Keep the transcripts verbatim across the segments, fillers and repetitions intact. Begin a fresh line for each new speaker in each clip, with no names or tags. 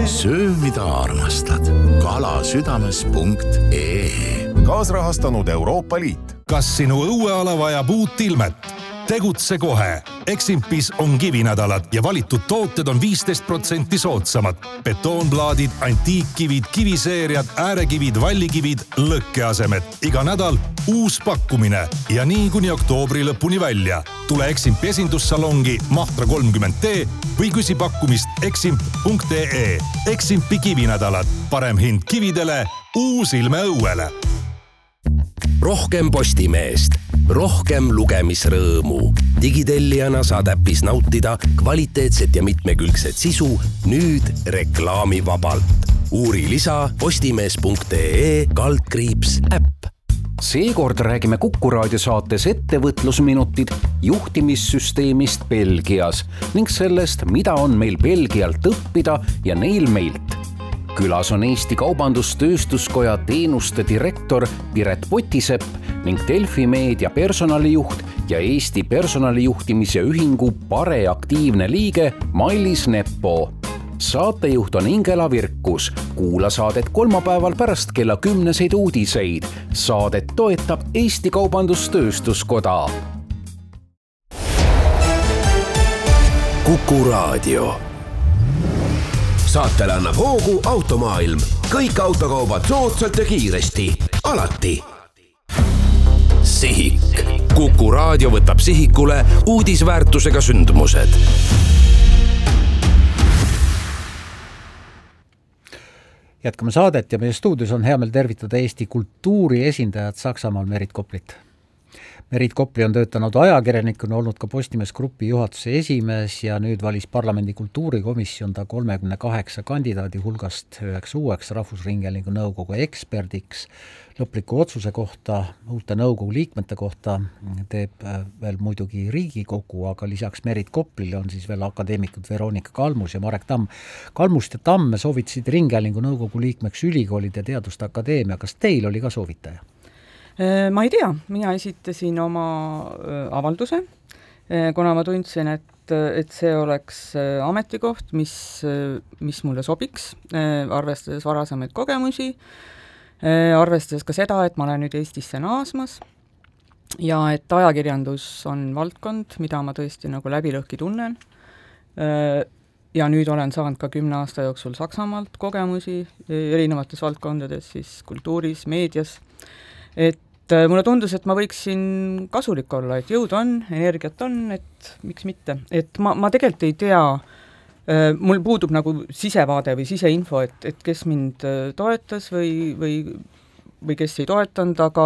söö, mida armastad. kalasüdames punkt ee.
Kaasrahastanud Euroopa Liit.
Kas sinu õueala vajab uut ilmet? Tegutse kohe. Eximpis on kivinädalad ja valitud tooted on viisteist protsenti soodsamad. Betoonplaadid, antiikkivid, kiviseeriad, äärekivid, vallikivid, lõkkeasemed. Iga nädal uus pakkumine ja nii kuni oktoobri lõpuni välja. Tule Eximpi esindussalongi Mahtra kolmkümmend D või küsi pakkumist eximp punkt ee. Eximpi kivinädalad. Parem hind kividele, uus ilme õuele.
Rohkem Postimeest, rohkem lugemisrõõmu. Digitellijana saad äppis nautida kvaliteetset ja mitmekülgset sisu nüüd reklaamivabalt. Uuri lisa postimees punkt ee kaldkriips äpp.
Seekord räägime Kuku raadiosaates ettevõtlusminutid juhtimissüsteemist Belgias ning sellest, mida on meil Belgialt õppida ja neil meilt. Külas on Eesti Kaubandus-Tööstuskoja teenuste direktor Piret Potisepp ning Delfi meedia personalijuht ja Eesti personalijuhtimise ühingu Pare aktiivne liige Mailis Neppo. Saatejuht on Ingela Virkus. Kuula saadet kolmapäeval pärast kella kümneseid uudiseid. Saadet toetab Eesti Kaubandus-Tööstuskoda.
Kuku raadio. Saatele annab hoogu Automaailm. Kõik autokaubad soodsalt ja kiiresti. Alati. Sihik. Kuku raadio võtab sihikule uudisväärtusega sündmused.
Jätkame saadet ja meie stuudios on hea meel tervitada Eesti kultuuri esindajad Saksamaal Merit Koplit. Merit Kopli on töötanud ajakirjanikuna, olnud ka Postimees Grupi juhatuse esimees ja nüüd valis parlamendi kultuurikomisjon ta kolmekümne kaheksa kandidaadi hulgast üheks uueks Rahvusringhäälingu nõukogu eksperdiks. Lõpliku otsuse kohta, uute nõukogu liikmete kohta teeb veel muidugi Riigikogu, aga lisaks Merit Koplile on siis veel akadeemikud Veronika Kalmus ja Marek Tamm. Kalmust ja Tamm soovitasid Ringhäälingu nõukogu liikmeks ülikoolide teaduste akadeemia. Kas teil oli ka soovitaja?
Ma ei tea, mina esitasin oma avalduse, kuna ma tundsin, et, et see oleks ametikoht, mis, mis mulle sobiks, arvestades varasemaid kogemusi, arvestades ka seda, et ma olen nüüd Eestisse naasmas ja et ajakirjandus on valdkond, mida ma tõesti nagu läbi lõhki tunnen. Ja nüüd olen saanud ka kümne aasta jooksul Saksamaalt kogemusi erinevates valdkondades, siis kultuuris, meedias. Et mulle tundus, et ma võiksin kasulik olla, et jõud on, energiat on, et miks mitte. Et ma, ma tegelikult ei tea, mul puudub nagu sisevaade või siseinfo, et, et kes mind toetas või, või, või kes ei toetanud, aga,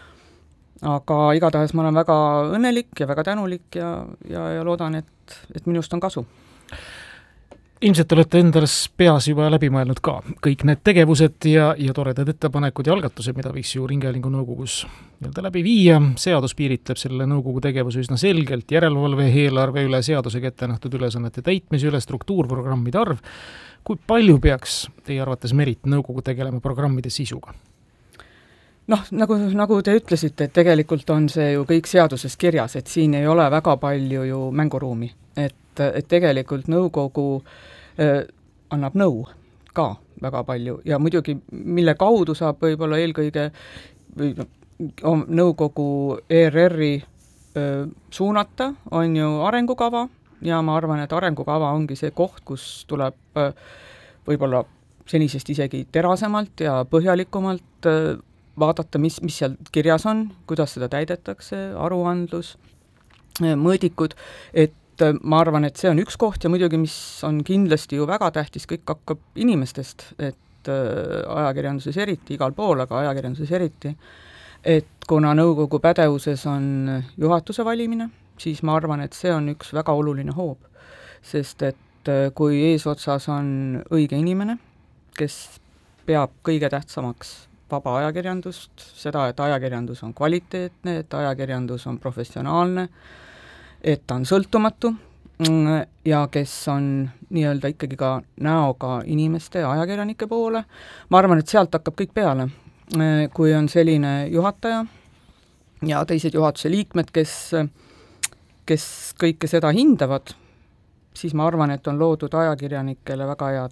aga igatahes ma olen väga õnnelik ja väga tänulik ja, ja, ja loodan, et, et minust on kasu.
Ilmselt olete endas peas juba läbi mõelnud ka kõik need tegevused ja, ja toredad ettepanekud ja algatused, mida võiks ju Ringhäälingu nõukogus nii-öelda läbi viia. Seadus piiritleb selle nõukogu tegevuse üsna selgelt, järelevalve eelarve üle, seadusega ette nähtud ülesannete täitmise üle, struktuurprogrammide arv. Kui palju peaks teie arvates Merit nõukogu tegelema programmide sisuga?
Noh, nagu, nagu te ütlesite, et tegelikult on see ju kõik seaduses kirjas, et siin ei ole väga palju ju mänguruumi, et, et tegelikult nõukogu äh, annab nõu ka väga palju ja muidugi, mille kaudu saab võib-olla eelkõige või, on nõukogu E R R-i äh, suunata, on ju arengukava ja ma arvan, et arengukava ongi see koht, kus tuleb äh, võib-olla senisest isegi terasemalt ja põhjalikumalt äh, vaadata, mis, mis seal kirjas on, kuidas seda täidetakse, aruandlus, mõõdikud, et ma arvan, et see on üks koht ja muidugi, mis on kindlasti ju väga tähtis, kõik hakkab inimestest, et ajakirjanduses eriti, igal pool, aga ajakirjanduses eriti, et kuna nõukogu pädevuses on juhatuse valimine, siis ma arvan, et see on üks väga oluline hoob, sest et kui eesotsas on õige inimene, kes peab kõige tähtsamaks vaba ajakirjandust, seda, et ajakirjandus on kvaliteetne, et ajakirjandus on professionaalne, et ta on sõltumatu ja kes on nii-öelda ikkagi ka näoga inimeste ja ajakirjanike poole. Ma arvan, et sealt hakkab kõik peale. Kui on selline juhataja ja teised juhatuse liikmed, kes, kes kõike seda hindavad, siis ma arvan, et on loodud ajakirjanikele väga head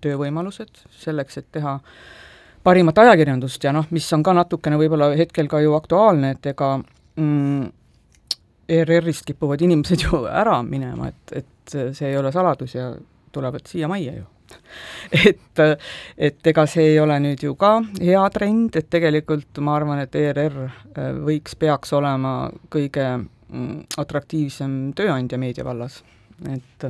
töövõimalused selleks, et teha parimat ajakirjandust ja noh, mis on ka natukene võib-olla hetkel ka ju aktuaalne, et ega mm, E R R-ist kipuvad inimesed ju ära minema, et, et see ei ole saladus ja tulevad siia majja ju. et, et ega see ei ole nüüd ju ka hea trend, et tegelikult ma arvan, et E R R võiks, peaks olema kõige atraktiivsem tööandja meediavallas, et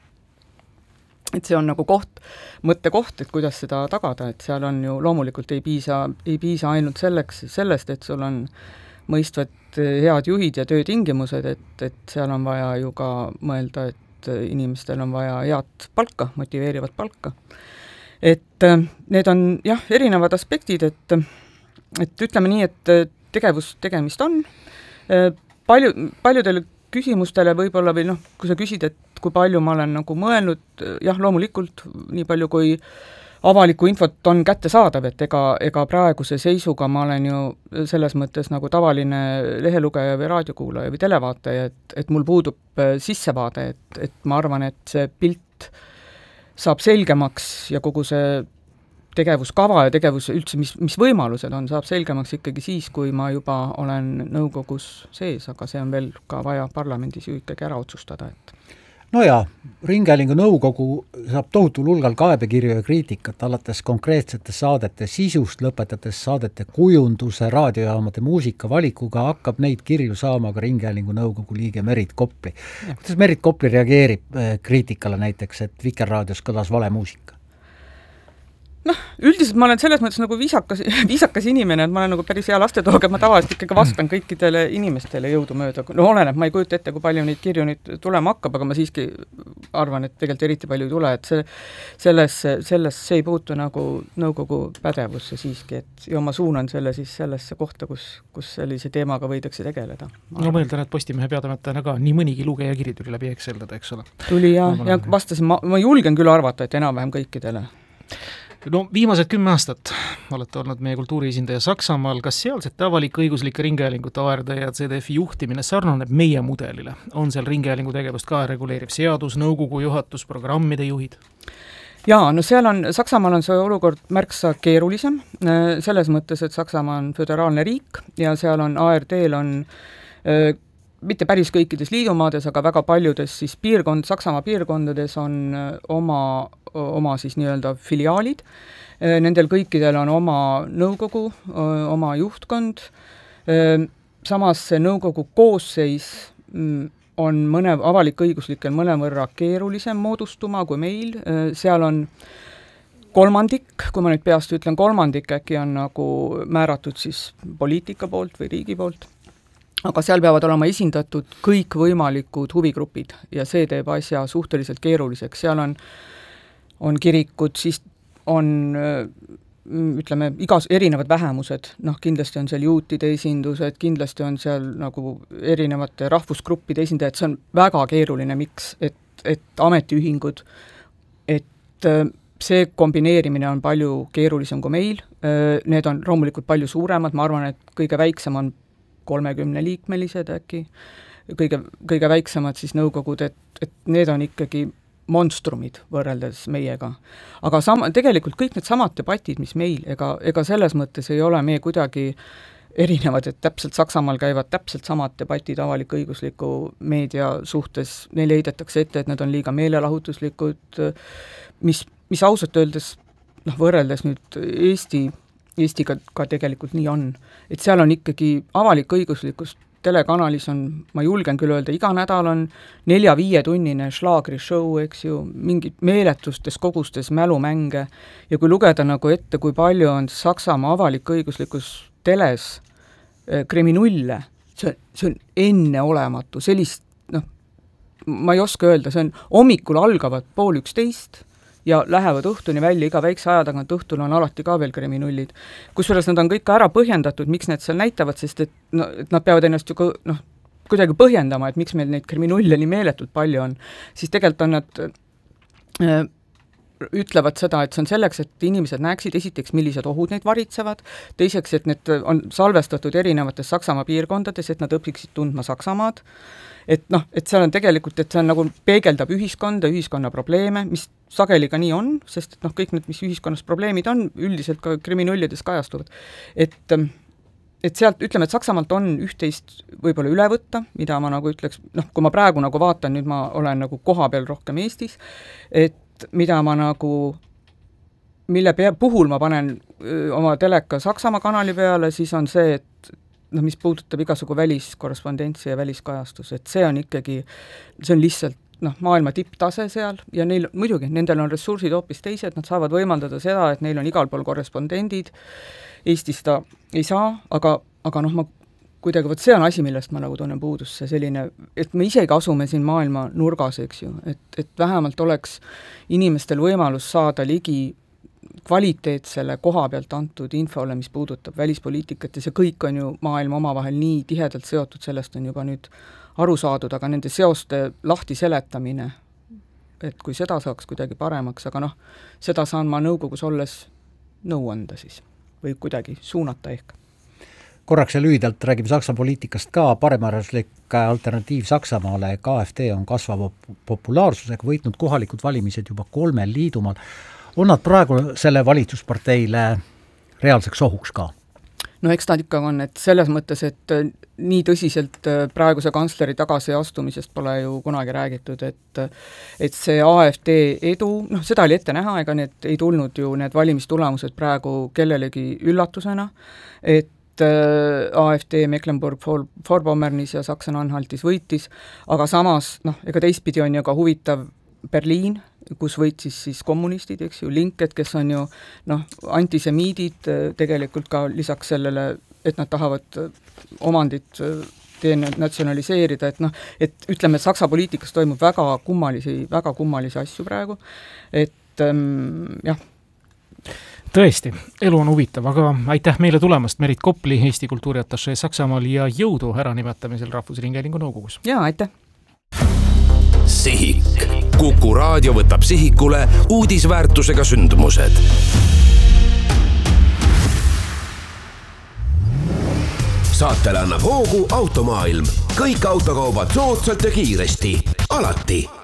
et see on nagu koht, mõttekoht, et kuidas seda tagada, et seal on ju loomulikult ei piisa, ei piisa ainult selleks, sellest, et sul on mõistvad head juhid ja töötingimused, et, et seal on vaja ju ka mõelda, et inimestel on vaja head palka, motiveerivat palka. Et need on jah, erinevad aspektid, et, et ütleme nii, et tegevus tegemist on, palju, paljudele küsimustele võib-olla või noh, kui sa küsid, et kui palju ma olen nagu mõelnud, jah, loomulikult nii palju, kui avalikku infot on kättesaadav, et ega, ega praeguse seisuga ma olen ju selles mõttes nagu tavaline lehelugeja või raadiokuulaja või televaataja, et, et mul puudub sissevaade, et, et ma arvan, et see pilt saab selgemaks ja kogu see tegevuskava ja tegevus üldse, mis, mis võimalused on, saab selgemaks ikkagi siis, kui ma juba olen nõukogus sees, aga see on veel ka vaja parlamendis ju ikkagi ära otsustada, et
no jaa, Ringhäälingu nõukogu saab tohutul hulgal kaebekirju ja kriitikat, alates konkreetsete saadete sisust, lõpetades saadete kujunduse, raadiojaamade muusika valikuga, hakkab neid kirju saama ka Ringhäälingu nõukogu liige Merit Kopli. Kuidas Merit Kopli reageerib kriitikale näiteks, et Vikerraadios kõlas vale muusika?
Noh, üldiselt ma olen selles mõttes nagu viisakas, viisakas inimene, et ma olen nagu päris hea lastetoog, et ma tavaliselt ikkagi vastan kõikidele inimestele jõudumööda. No oleneb, ma ei kujuta ette, kui palju neid kirju nüüd tulema hakkab, aga ma siiski arvan, et tegelikult eriti palju ei tule, et see, selles, selles see ei puutu nagu nõukogu pädevusse siiski, et ja ma suunan selle siis sellesse kohta, kus, kus sellise teemaga võidakse tegeleda.
No ma eeldan, et Postimehe peatoimetajana ka nii mõnigi lugeja kiri tuli läbi Exceldada, eks ole?
Tuli ja, ja vastasin, ma, ma julgen küll arvata, et enam-vähem kõikidele.
No viimased kümme aastat olete olnud meie kultuuriesindaja Saksamaal, kas sealsete avalik-õiguslike ringhäälingute A R D ja C D F-i juhtimine sarnaneb meie mudelile? On seal ringhäälingu tegevust ka reguleeriv seadus, nõukogu juhatus, programmide juhid?
Jaa, no seal on, Saksamaal on see olukord märksa keerulisem, selles mõttes, et Saksamaa on föderaalne riik ja seal on A R D-l on äh, mitte päris kõikides liidumaades, aga väga paljudes siis piirkond, Saksamaa piirkondades on oma, oma siis nii-öelda filiaalid. Nendel kõikidel on oma nõukogu, oma juhtkond. Samas see nõukogu koosseis on mõne avalik-õiguslikel mõnevõrra keerulisem moodustuma kui meil. Seal on kolmandik, kui ma nüüd peast ütlen, kolmandik äkki on nagu määratud siis poliitika poolt või riigi poolt. Aga seal peavad olema esindatud kõik võimalikud huvigrupid ja see teeb asja suhteliselt keeruliseks. Seal on, on kirikud, siis on, ütleme, igas erinevad vähemused, noh, kindlasti on seal juutide esindused, kindlasti on seal nagu erinevate rahvusgruppide esindajad, see on väga keeruline, miks, et, et ametiühingud, et see kombineerimine on palju keerulisem kui meil, need on loomulikult palju suuremad, ma arvan, et kõige väiksem on kolmekümne liikmelised äkki, kõige, kõige väiksemad siis nõukogud, et, et need on ikkagi monstrumid võrreldes meiega. Aga sama, tegelikult kõik need samad debatid, mis meil, ega, ega selles mõttes ei ole me kuidagi erinevad, et täpselt Saksamaal käivad täpselt samad debatid avalik-õigusliku meedia suhtes, neile heidetakse ette, et need on liiga meelelahutuslikud, mis, mis ausalt öeldes, noh, võrreldes nüüd Eesti Eestiga ka tegelikult nii on. Et seal on ikkagi avalik-õiguslikus telekanalis on, ma julgen küll öelda, iga nädal on nelja-viie tunnine šlaagri show, eks ju, mingid meeletustes kogustes mälumänge ja kui lugeda nagu ette, kui palju on Saksamaa avalik-õiguslikus teles eh, kriminulle, see, see on enneolematu, sellist, noh, ma ei oska öelda, see on hommikul algavad pool üksteist ja lähevad õhtuni välja, iga väikse aja tagant õhtul on alati ka veel kriminullid. Kusjuures nad on kõik ära põhjendatud, miks need seal näitavad, sest et, no, et nad peavad ennast ju ka, noh, kuidagi põhjendama, et miks meil neid kriminulle nii meeletult palju on. Siis tegelikult on nad äh, ütlevad seda, et see on selleks, et inimesed näeksid esiteks, millised ohud neid varitsevad, teiseks, et need on salvestatud erinevates Saksamaa piirkondades, et nad õpiksid tundma Saksamaad, et noh, et seal on tegelikult, et see on nagu peegeldab ühiskonda, ühiskonna probleeme, mis sageli ka nii on, sest et noh, kõik need, mis ühiskonnas probleemid on, üldiselt ka kriminullides kajastuvad. Et, et sealt, ütleme, et Saksamaalt on üht-teist võib-olla üle võtta, mida ma nagu ütleks, noh, kui ma praegu nagu vaatan, nüüd ma olen nagu koha peal rohkem Eestis, et mida ma nagu, mille pea, puhul ma panen öö, oma teleka Saksamaa kanali peale, siis on see, et noh, mis puudutab igasugu väliskorrespondentsi ja väliskajastus, et see on ikkagi, see on lihtsalt noh, maailma tipptase seal ja neil, muidugi, nendel on ressursid hoopis teised, nad saavad võimaldada seda, et neil on igal pool korrespondendid, Eestis ta ei saa, aga, aga noh, ma kuidagi, võt see on asi, millest ma nagu tunnen puudust, see selline, et me isegi asume siin maailma nurgas, eks ju, et, et vähemalt oleks inimestel võimalus saada ligi kvaliteetsele koha pealt antud infole, mis puudutab välispoliitikat ja see kõik on ju maailma omavahel nii tihedalt seotud, sellest on juba nüüd aru saadud, aga nende seoste lahti seletamine, et kui seda saaks kuidagi paremaks, aga noh, seda saan ma nõukogus olles nõu anda siis või kuidagi suunata ehk.
Korraks ja lühidalt räägime Saksa poliitikast ka, paremääraslik alternatiiv Saksamaale, K F D on kasvava populaarsusega võitnud kohalikud valimised juba kolmel liidumaal. On nad praegu selle valitsusparteile reaalseks ohuks ka?
No eks ta ikka on, et selles mõttes, et nii tõsiselt praeguse kantsleri tagasiastumisest pole ju kunagi räägitud, et, et see A F D edu, noh seda oli ette näha, ega need ei tulnud ju need valimistulemused praegu kellelegi üllatusena, et A F D Mecklenburg-Vorpommernis ja Sachsen-Anhaltis võitis, aga samas, noh, ega teistpidi on ju ka huvitav Berliin, kus võitsis siis kommunistid, eks ju, linked, kes on ju noh, antisemiidid tegelikult ka lisaks sellele, et nad tahavad omandit denatsionaliseerida, et noh, et ütleme, et Saksa poliitikas toimub väga kummalisi, väga kummalisi asju praegu, et ähm, jah.
Tõesti, elu on huvitav, aga aitäh meile tulemast, Merit Kopli, Eesti kultuuriatašee Saksamaal ja jõudu äranimetamisel Rahvusringhäälingu nõukogus.
Jaa, aitäh!
Sihik. Kuku raadio võtab sihikule uudisväärtusega sündmused. Saatele annab hoogu Automaailm. Kõik autokaubad soodsalt ja kiiresti. Alati.